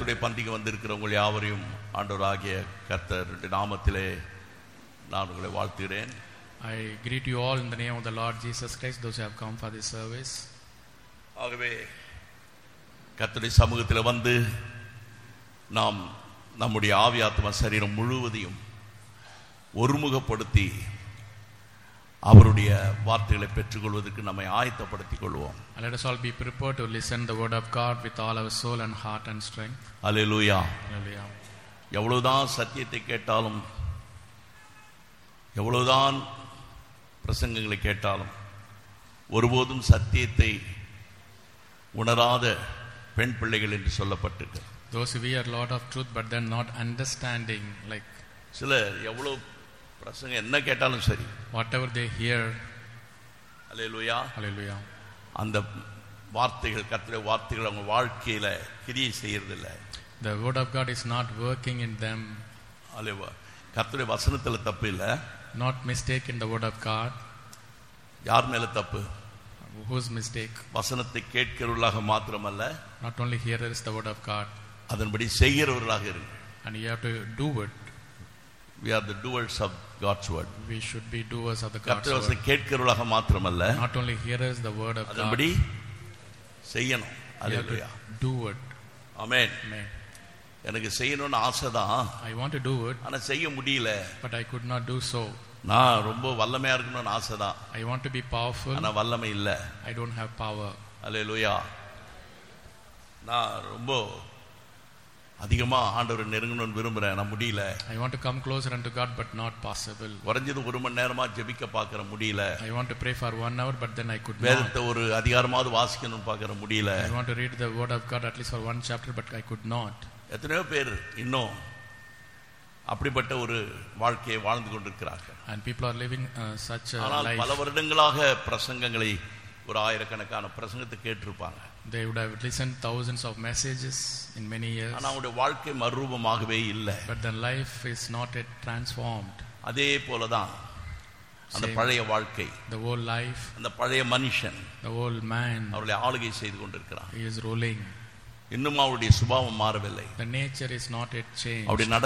கர்த்தருடைய பந்திக்கு வந்திருக்கிற உங்கள் யாவரையும் ஆண்டவராகிய கர்த்தருடைய நாமத்திலே நான் உங்களை வாழ்த்துகிறேன். I greet you all in the name of the Lord Jesus Christ, those who have come for this service. ஆகவே கர்த்தருடைய சமூகத்தில் வந்து நாம் நம்முடைய ஆவி ஆத்மா சரீரம் முழுவதையும் ஒருமுகப்படுத்தி அவருடைய வார்த்தைகளை பெற்றுக்கொள்வதற்கு நம்மை ஆயத்தப்படுத்திக் கொள்வோம். Let us all be prepared to listen the word of God with all our soul and heart and strength. Hallelujah. Hallelujah. எவ்வளவுதான் சத்தியத்தை கேட்டாலும், எவ்வளவுதான் பிரசங்கங்களை கேட்டாலும், ஒருபோதும் சத்தியத்தை உணராத பெண் பிள்ளைகள் என்று சொல்லப்பட்டிருக்கு. Those who hear a lot of truth but then not understanding, like சில எவ்வளவு பிரசங்கம் என்ன கேட்டாலும் சரி, whatever they hear, hallelujah, hallelujah, அந்த வார்த்தைகள் கர்த்தருடைய வார்த்தைகள் அவங்க வாழ்க்கையில கிரியை செய்யறதில்ல. the word of God is not working in them. அல்லேலூயா. கர்த்தருடைய வசனத்துல தப்பு இல்ல, not mistake in the word of God. யார் மேல தப்பு? Whose mistake? வசனத்தை கேட்கிறவர்களாக மாத்திரமல்ல, not only hearers the word of God, அதன்படி செய்கிறவர்களாக இருங்க. and you have to do it. We are the doers of God's word. We should be doers of the God's கர்த்தருடைய word. வசனம் கேட்கிறவர்களாக மாத்திரமல்ல, not only hearers the word of God, அதன்படி செய்யணும். you have hallelujah. to do it. Amen. Amen. எனக்கு செய்யணும்னு ஆசைதான், I want to do it, ஆனா செய்ய முடியல. but I could not do so. நான் ரொம்ப வல்லமையா இருக்கணும்னு ஆசைதான், I want to be powerful, ஆனா வல்லமை இல்ல. I don't have power. அல்லேலூயா. நான் ரொம்ப அதிகமா ஆண்டவரை நெருங்கணும்னு விரும்புறேன், நான் முடியல. I want to come closer unto God but not possible. குறைஞ்சது 1 மணி நேரமா ஜெபிக்க பார்க்கற முடியல. I want to pray for 1 hour but then I could not. வேதத்தை ஒரு அதிகாரமாவது வாசிக்கணும்னு பார்க்கற முடியல. I want to read the word of God at least for 1 chapter but I could not. எத்தனையோ பேர் இன்னும் அப்படிப்பட்ட ஒரு வாழ்க்கையை வாழ்ந்து கொண்டிருக்கிறார்கள். And people are living such a ஆனால் life. பல வருடங்களாக பிரசங்கங்களை ஒரு ஆயிரக்கணக்கான பிரசங்கத்தை கேட்டிருப்பாங்க. They would have listened thousands of messages in many years. ஆனா அவருடைய வாழ்க்கை மறுரூபமாகவே இல்லை. But their life is not yet transformed. அதே போலதான் அந்த பழைய வாழ்க்கை, The old life, அந்த பழைய மனுஷன், the old man, அவர்களை ஆளுகை செய்து கொண்டிருக்கிறான். he is ruling. இன்னும் அவருடைய சுபாவம் மாறவில்லை. The nature is not yet changed. அவருடைய